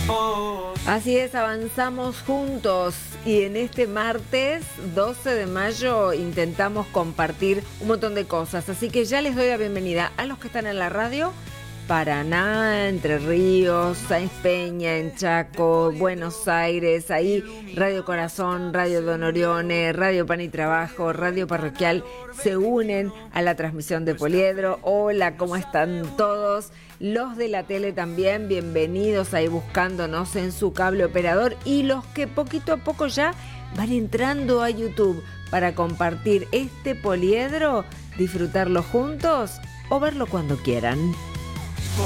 Así es, avanzamos juntos y en este martes 12 de mayo intentamos compartir un montón de cosas, así que ya les doy la bienvenida a los que están en la radio: Paraná, Entre Ríos, Sáenz Peña, en Chaco, Buenos Aires, ahí Radio Corazón, Radio Don Orione, Radio Pan y Trabajo, Radio Parroquial se unen a la transmisión de Poliedro. Hola, ¿cómo están todos? Los de la tele también, bienvenidos ahí buscándonos en su cable operador, y los que poquito a poco ya van entrando a YouTube para compartir este Poliedro, disfrutarlo juntos o verlo cuando quieran.